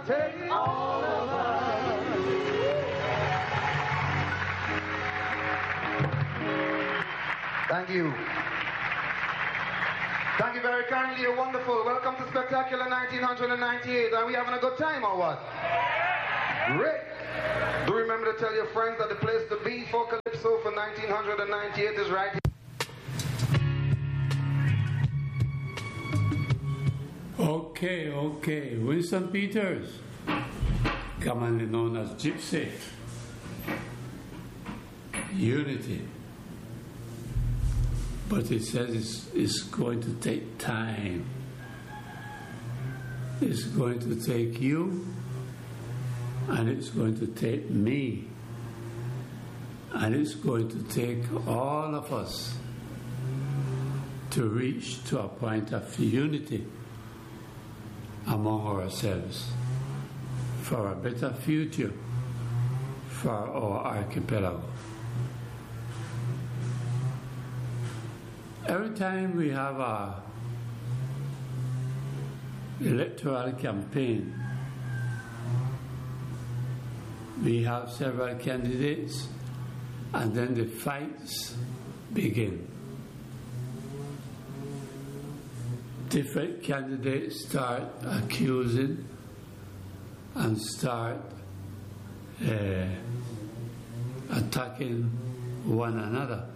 take all of us. Thank you. Thank you very kindly. You're wonderful. Welcome to Spectacular 1998. Are we having a good time or what? Great. Do remember to tell your friends that the place to be for Calypso for 1998 is right here. Okay. Winston Peters, commonly known as Gypsy. Unity. But it says it's going to take time. It's going to take you, and it's going to take me, and it's going to take all of us to reach to a point of unity among ourselves for a better future for our archipelago. Every time we have a electoral campaign, we have several candidates, and then the fights begin. Different candidates start accusing and start attacking one another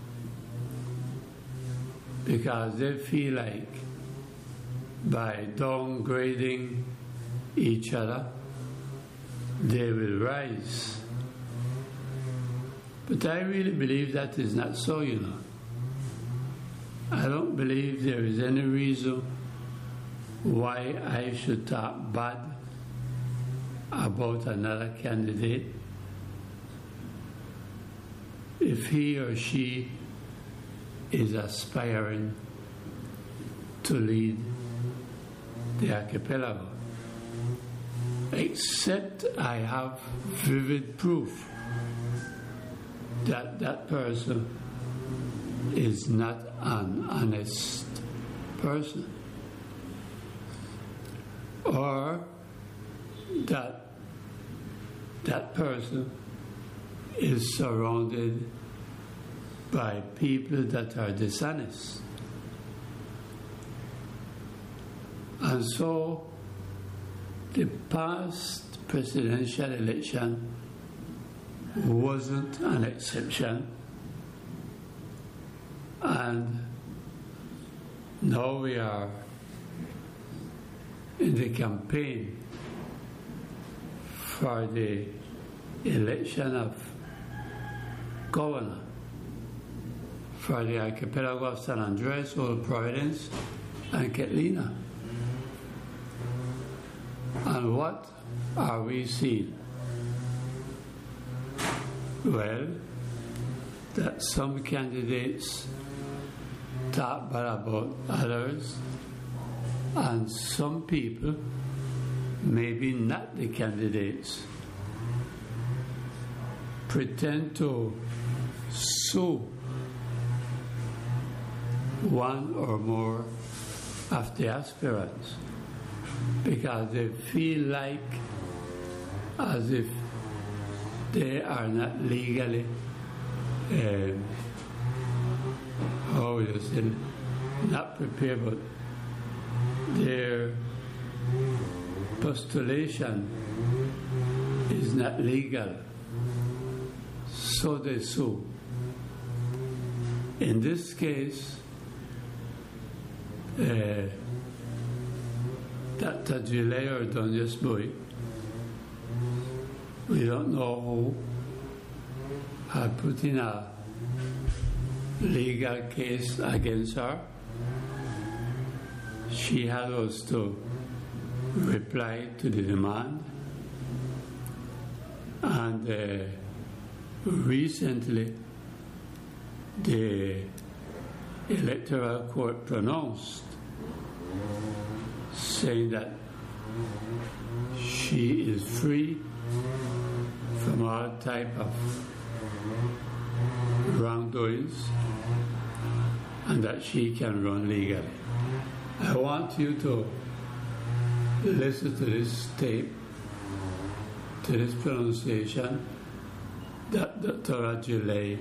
because they feel like by downgrading each other they will rise. But I really believe that is not so, you know. I don't believe there is any reason why I should talk bad about another candidate if he or she is aspiring to lead the archipelago, except I have vivid proof that that person is not an honest person, or that that person is surrounded by people that are dishonest. And so the past presidential election wasn't an exception, and now we are in the campaign for the election of governor for the archipelago of San Andres, Old Providence, and Catalina. And what are we seeing? Well, that some candidates talk bad about others, and some people, maybe not the candidates, pretend to sue one or more of the aspirants because they feel like as if they are not legally how would you say, not prepared, but their postulation is not legal, so they sue. In this case, Dr. Gile or Donius Boy, we don't know who, had put in a legal case against her. She had us to reply to the demand, and recently the electoral court pronounced saying that she is free from all type of wrongdoings and that she can run legally. I want you to listen to this tape to this pronunciation that Dr. Rajulay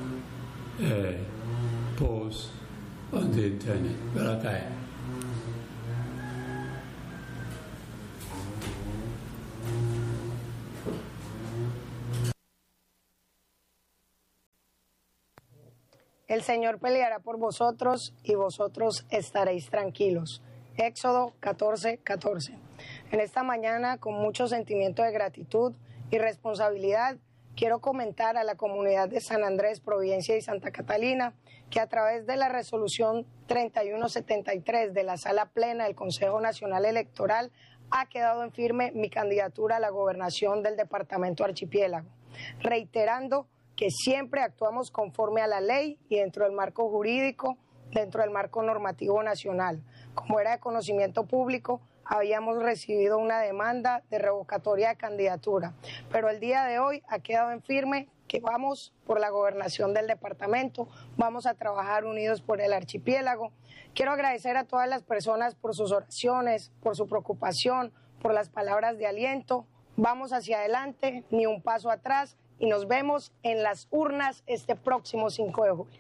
posts on the internet. Barakaya. El Señor peleará por vosotros y vosotros estaréis tranquilos. Éxodo 14:14. En esta mañana, con mucho sentimiento de gratitud y responsabilidad, quiero comentar a la comunidad de San Andrés, Providencia y Santa Catalina que a través de la resolución 3173 de la Sala Plena del Consejo Nacional Electoral ha quedado en firme mi candidatura a la gobernación del Departamento Archipiélago, reiterando que siempre actuamos conforme a la ley y dentro del marco jurídico, dentro del marco normativo nacional. Como era de conocimiento público, habíamos recibido una demanda de revocatoria de candidatura, pero el día de hoy ha quedado en firme que vamos por la gobernación del departamento, vamos a trabajar unidos por el archipiélago. Quiero agradecer a todas las personas por sus oraciones, por su preocupación, por las palabras de aliento. Vamos hacia adelante, ni un paso atrás, y nos vemos en las urnas este próximo 5 de julio.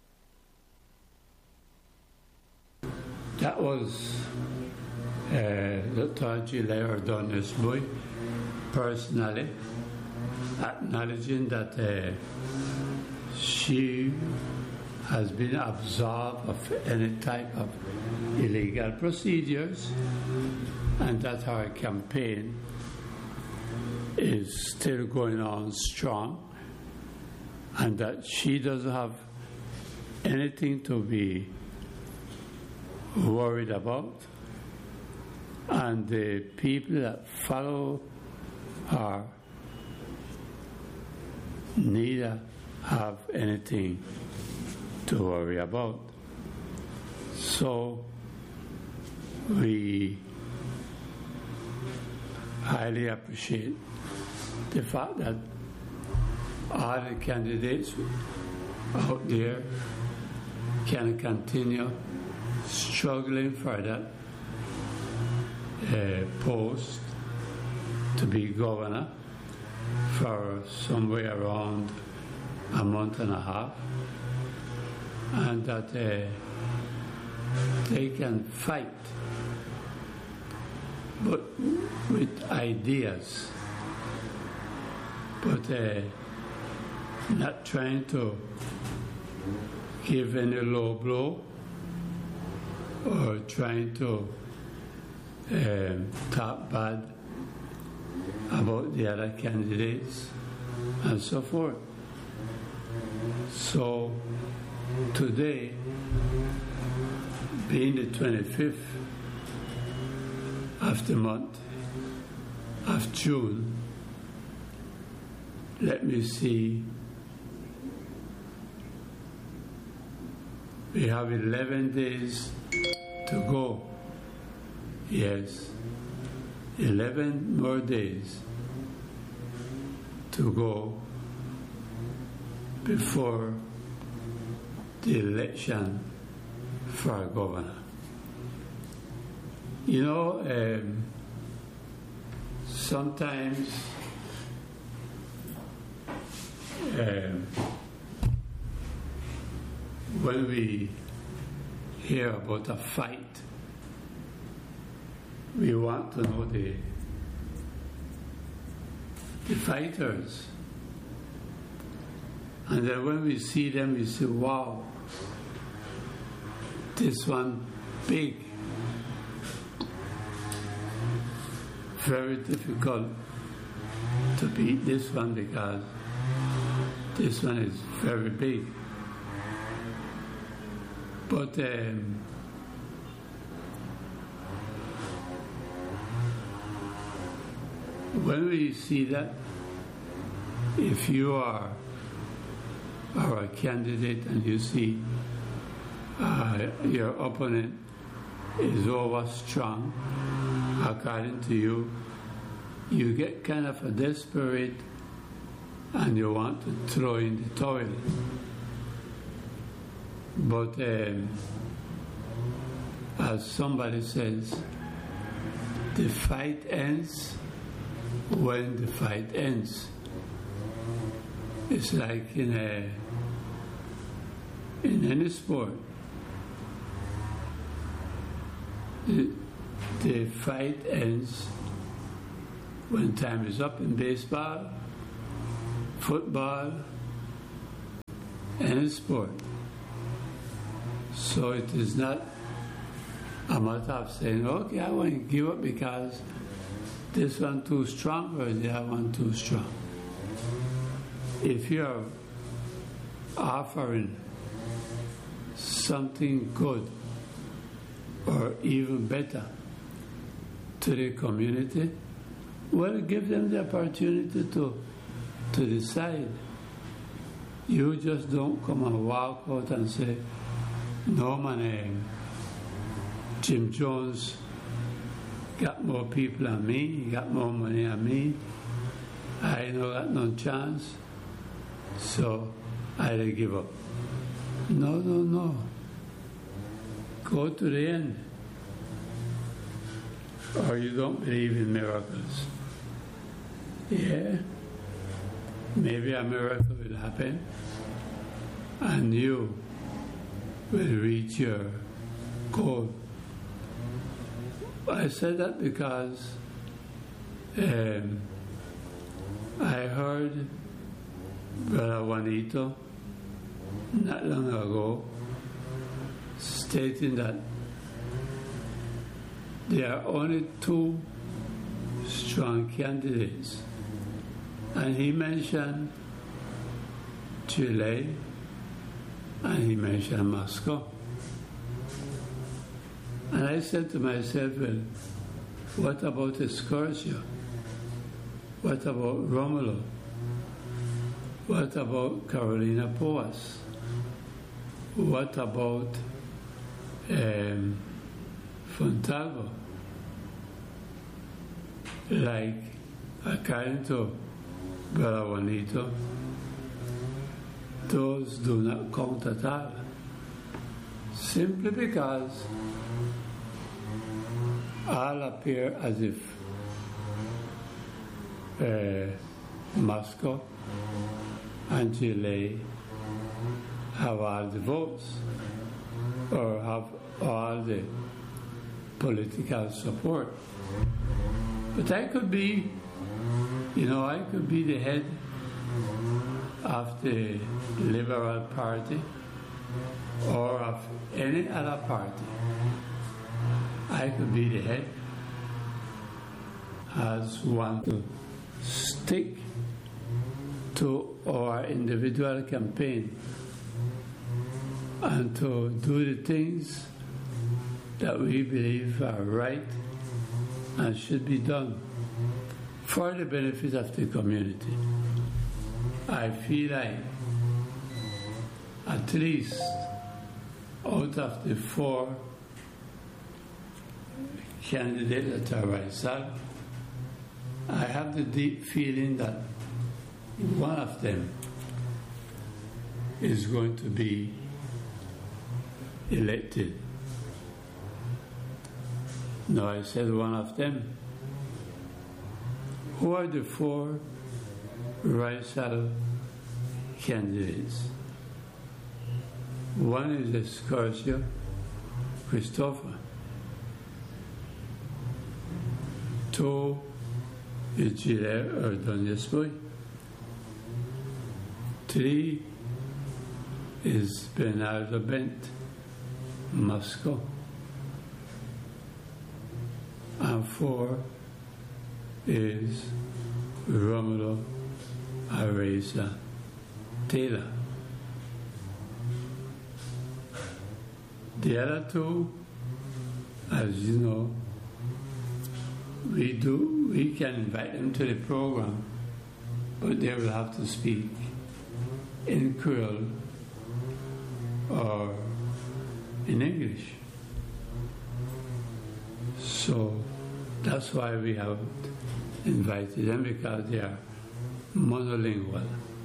That was Dr. Rajulay Ordonez-Boy personally acknowledging that she has been absolved of any type of illegal procedures and that her campaign is still going on strong and that she doesn't have anything to be worried about, and the people that follow her neither have anything to worry about. So we highly appreciate the fact that all the candidates out there can continue struggling for that post to be governor for somewhere around a month and a half, and that they can fight, but with ideas, but not trying to give any low blow or trying to talk bad about the other candidates and so forth. So today, being the 25th of the month of June, let me see, we have 11 days to go. Yes, 11 more days to go before the election for governor. You know, sometimes when we hear about a fight, we want to know the fighters. And then when we see them, we say, wow, this one big, very difficult to beat this one because this one is very big. But when we see that, if you are our candidate and you see your opponent is over strong, according to you, you get kind of a desperate and you want to throw in the towel. But as somebody says, the fight ends when the fight ends. It's like in any sport. The fight ends when time is up in baseball, football, any sport. So it is not a matter of saying, okay, I want to give up because this one too strong or the other one too strong. If you're offering something good or even better to the community, well, give them the opportunity to decide. You just don't come and walk out and say, no, man, Jim Jones got more people than me, he got more money than me, I ain't got no chance, so I'll give up. No. Go to the end. Or you don't believe in miracles. Yeah, maybe a miracle will happen and you will reach your goal. I said that because I heard Brother Juanito not long ago stating that there are only two strong candidates. And he mentioned Chile and he mentioned Moscow. And I said to myself, well, what about Escortia? What about Romulo? What about Carolina Poas? What about Fontalvo? Like, according to Brother Juanito, those do not count at all. Simply because all appear as if Moscow and Chile have all the votes or have all the political support. But I could be, I could be the head of the Liberal Party or of any other party. I could be the head as one to stick to our individual campaign and to do the things that we believe are right and should be done for the benefit of the community. I feel like at least out of the 4 candidates that are myself, I have the deep feeling that one of them is going to be elected. No, I said one of them. Who are the 4 Raisal candidates? One is Escortia Christopher. 2 is Gilles Ordonez Boy. 3 is Bernardo Bent, Moscow. And 4 is Romulo Areza Taylor. The other 2, as you know, we can invite them to the program, but they will have to speak in Creole or in English. So that's why we have invited them, because they are monolingual.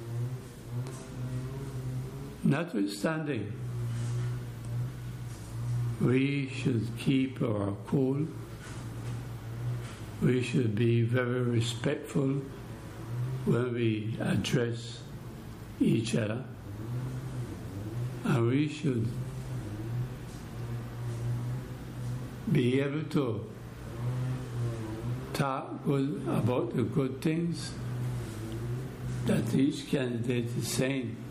Notwithstanding, we should keep our cool. we should be very respectful when we address each other, and we should be able to talk good about the good things that each candidate is saying.